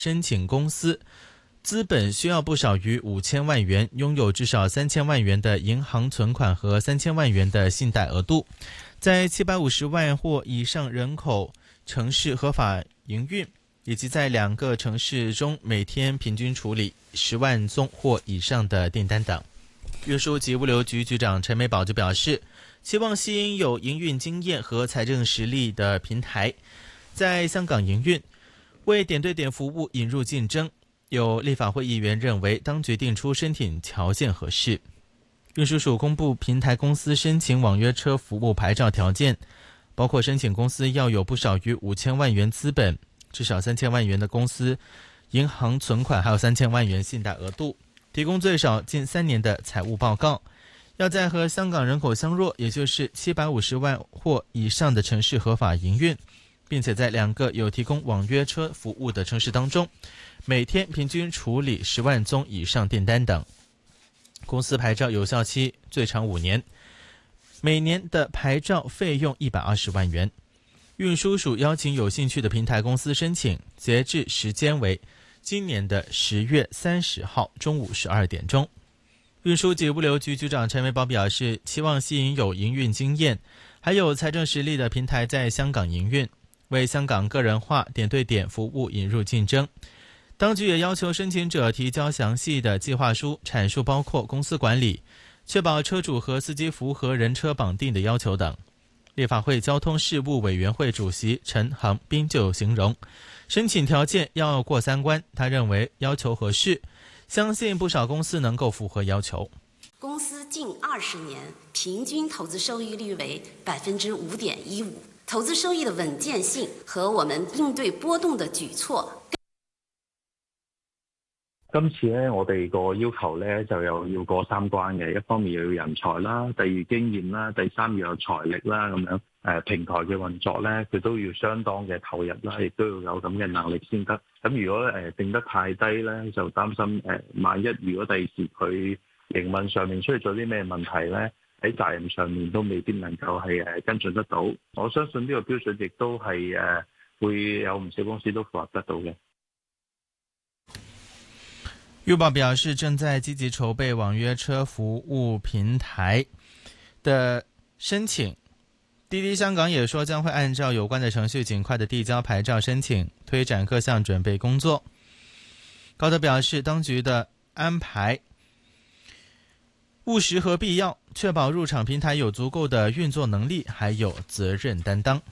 申请公司资本需要不少于5000万元，拥有至少3000万元的银行存款和3000万元的信贷额度，在750万或以上人口城市合法营运，以及在2个城市中每天平均处理10万宗或以上的订单等。运输及物流局局长陈美宝就表示，期望吸引有营运经验和财政实力的平台在香港营运，为点对点服务引入竞争。有立法会议员认为，当局定出申请条件合适。运输署公布平台公司申请网约车服务牌照条件，包括申请公司要有不少于5000万元资本，至少3000万元的公司银行存款，还有3000万元信贷额度，提供最少近3年的财务报告，要在和香港人口相若，也就是750万或以上的城市合法营运，并且在2个有提供网约车服务的城市当中，每天平均处理10万宗以上订单等。公司牌照有效期最长5年，每年的牌照费用120万元。运输署邀请有兴趣的平台公司申请，截至时间为今年的10月30号中午12点钟。运输及物流局局长陈美宝表示，期望吸引有营运经验还有财政实力的平台在香港营运，为香港个人化点对点服务引入竞争。当局也要求申请者提交详细的计划书，阐述包括公司管理、确保车主和司机符合人车绑定的要求等。立法会交通事务委员会主席陈恒斌就形容，申请条件要过3关，他认为要求合适，相信不少公司能够符合要求。 公司近20年平均投资收益率为5.15%，投资收益的稳健性和我们应对波动的举措。 今次咧，我哋個要求咧就有要過3關嘅，一方面要有人才啦，第二經驗啦，第三要有財力啦，咁樣平台嘅運作咧，佢都要相當嘅投入啦，亦都要有咁嘅能力先得。咁如果定得太低咧，就擔心萬一如果第時佢營運上面出現咗啲咩問題咧，喺責任上面都未必能夠係跟進得到。我相信呢個標準亦都係會有唔少公司都符合得到嘅。 裕宝表示，正在积极筹备网约车服务平台的申请。滴滴香港也说将会按照有关的程序尽快的递交牌照申请，推展各项准备工作。高德表示，当局的安排务实和必要，确保入场平台有足够的运作能力，还有责任担当。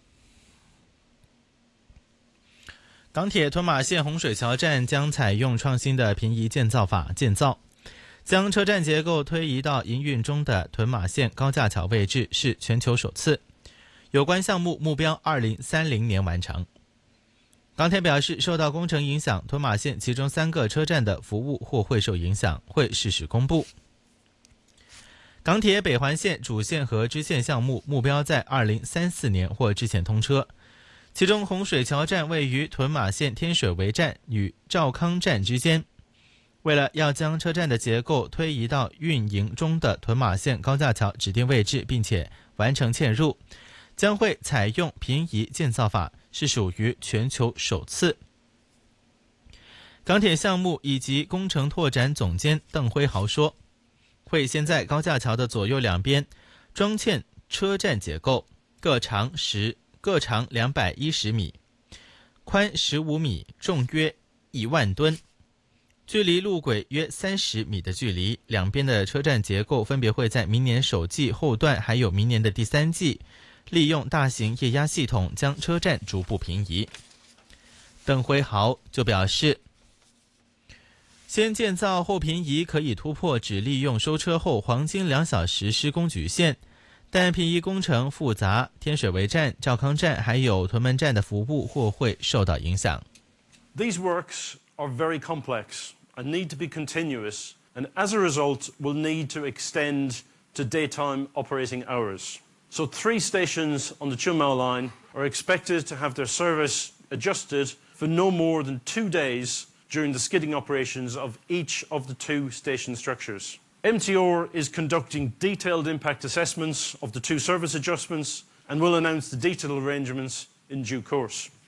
港铁屯马线洪水桥站将采用创新的平移建造法建造，将车站结构推移到营运中的屯马线高架桥位置，是全球首次。有关项目目标2030年完成。港铁表示，受到工程影响，屯马线其中3个车站的服务或会受影响，会适时公布。港铁北环线主线和支线项目目标在2034年或之前通车。其中洪水桥站位于屯马线天水围站与兆康站之间，为了要将车站的结构推移到运营中的屯马线高架桥指定位置，并且完成嵌入，将会采用平移建造法，是属于全球首次。港铁项目以及工程拓展总监邓辉豪说，会先在高架桥的左右两边装嵌车站结构，各长210米，宽15米，重约1万吨，距离路轨约30米的距离。两边的车站结构分别会在明年首季后段还有明年的第3季，利用大型液压系统将车站逐步平移。邓辉豪就表示，先建造后平移可以突破只利用收车后黄金2小时施工局限，但平移工程复杂，天水围站、兆康站还有屯门站的服务或会受到影响。 These works are very complex and need to be continuous, and as a result will need to extend to daytime operating hours. So 3 stations on the Chun Mau line are expected to have their service adjusted for no more than 2 days during the skidding operations of each of the 2 station structures. MTR is conducting detailed impact assessments of the 2 service adjustments and will announce the detailed arrangements in due course.